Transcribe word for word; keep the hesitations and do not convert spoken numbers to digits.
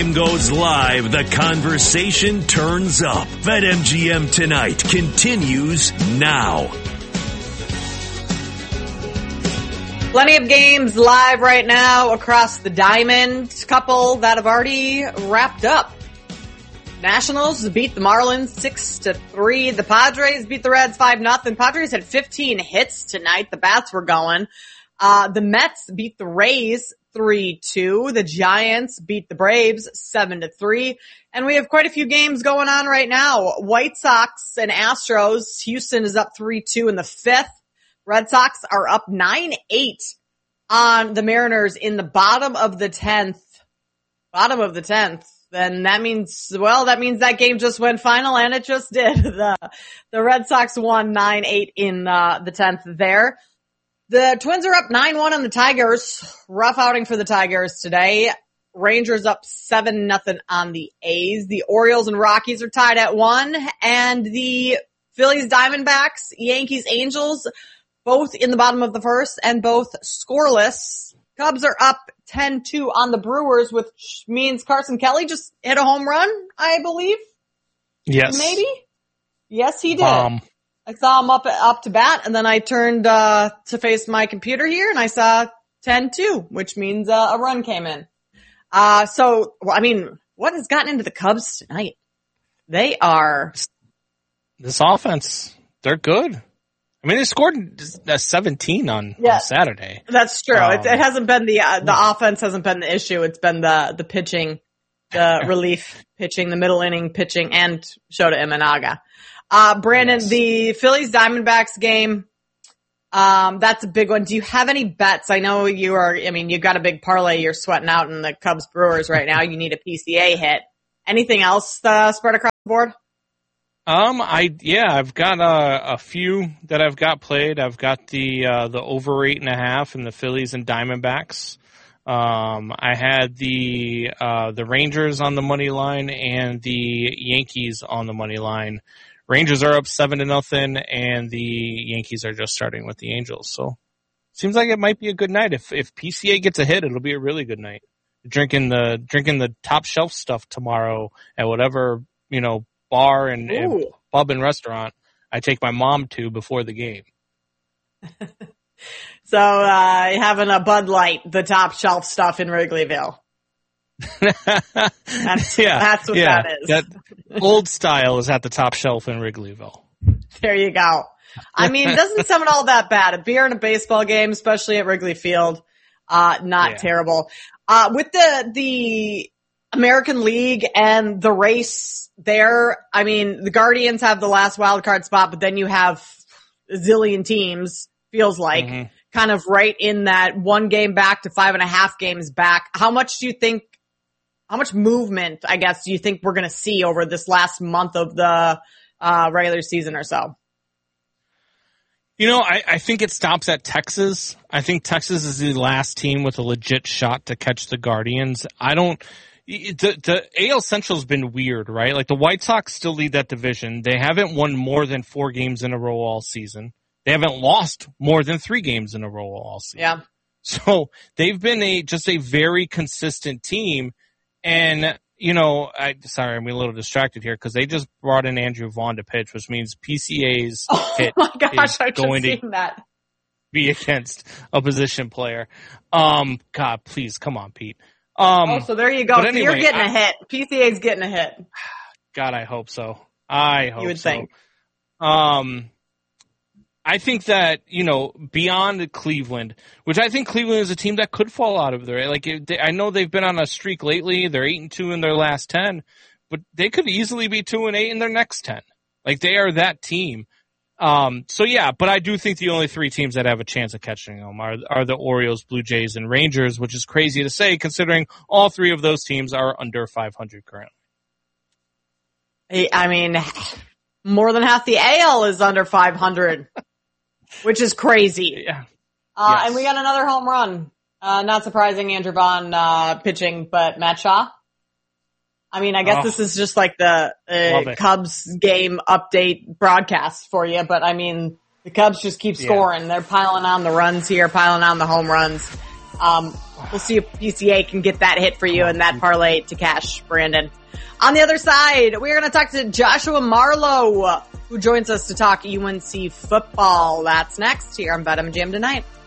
Goes live, the conversation turns up. BetMGM Tonight continues now. Plenty of games live right now across the diamond. Couple that have already wrapped up. Nationals beat the Marlins six to three. The Padres beat the Reds five nothing. Padres had fifteen hits tonight. The bats were going. Uh, the Mets beat the Rays three two. The Giants beat the Braves seven to three. And we have quite a few games going on right now. White Sox and Astros. Houston is up three two in the fifth. Red Sox are up nine eight on the Mariners in the bottom of the tenth. Bottom of the tenth. Then that means, well, that means that game just went final, and it just did. The, the Red Sox won nine eight in uh, the tenth there. The Twins are up nine one on the Tigers. Rough outing for the Tigers today. Rangers up seven nothing on the A's. The Orioles and Rockies are tied at one. And the Phillies, Diamondbacks, Yankees, Angels, both in the bottom of the first and both scoreless. Cubs are up ten two on the Brewers, which means Carson Kelly just hit a home run, I believe. Yes. Maybe? Yes, he did. Um. I saw him up up to bat, and then I turned uh to face my computer here, and I saw ten two, which means uh, a run came in. Uh so, well, I mean, what has gotten into the Cubs tonight? They are... This offense, they're good. I mean, they scored seventeen on, yeah, on Saturday. That's true. Um, it, it hasn't been the uh, the offense hasn't been the issue. It's been the the pitching, the relief pitching, the middle inning pitching, and Shota Imanaga. Uh, Brandon, yes. The Phillies Diamondbacks game, um, that's a big one. Do you have any bets? I know you are, I mean, you've got a big parlay you're sweating out in the Cubs Brewers right now. You need a P C A hit. Anything else, uh, spread across the board? Um, I, yeah, I've got a, a few that I've got played. I've got the, uh, the over eight and a half in the Phillies and Diamondbacks. Um, I had the, uh, the Rangers on the money line and the Yankees on the money line. Rangers are up seven to nothing, and the Yankees are just starting with the Angels. So, seems like it might be a good night. If if P C A gets a hit, it'll be a really good night. Drinking the drinking the top shelf stuff tomorrow at whatever, you know, bar and, and pub and restaurant I take my mom to before the game. So, uh, having a Bud Light, the top shelf stuff in Wrigleyville. That's, yeah, that's what yeah, that is. That old style is at the top shelf in Wrigleyville. There you go. I mean, it doesn't sound all that bad. A beer in a baseball game, especially at Wrigley Field, uh, not yeah. terrible. Uh, with the, the American League and the race there, I mean, the Guardians have the last wild card spot, but then you have a zillion teams, feels like, mm-hmm. kind of right in that one game back to five and a half games back. How much do you think, how much movement, I guess, do you think we're going to see over this last month of the uh, regular season or so? You know, I, I think it stops at Texas. I think Texas is the last team with a legit shot to catch the Guardians. I don't, the, the A L Central's been weird, right? Like the White Sox still lead that division. They haven't won more than four games in a row all season. They haven't lost more than three games in a row all season. Yeah. So they've been a, just a very consistent team. And, you know, I, sorry, I'm a little distracted here because they just brought in Andrew Vaughn to pitch, which means P C A's oh hit my gosh, is I going just to seen that. be against a position player. Um, God, please, come on, Pete. Um, oh, so there you go. So anyway, you're getting I, a hit. P C A's getting a hit. God, I hope so. I hope so. You would so. think. Um, I think that, you know, beyond Cleveland, which I think Cleveland is a team that could fall out of there. Like, they, I know they've been on a streak lately. They're eight and two in their last ten, but they could easily be two and eight in their next ten. Like, they are that team. Um, so yeah, but I do think the only three teams that have a chance of catching them are, are the Orioles, Blue Jays, and Rangers, which is crazy to say considering all three of those teams are under five hundred currently. I mean, more than half the A L is under five hundred. Which is crazy. Yeah. Uh, yes. And we got another home run. Uh, not surprising, Andrew Vaughn, uh, pitching, but Matt Shaw. I mean, I guess oh, this is just like the, uh, Cubs game update broadcast for you, but I mean, the Cubs just keep scoring. Yeah. They're piling on the runs here, piling on the home runs. Um, we'll see if P C A can get that hit for you and that parlay to cash, Brandon. On the other side, we're going to talk to Joshua Marlowe, who joins us to talk U N C football. That's next here on BetMGM Tonight.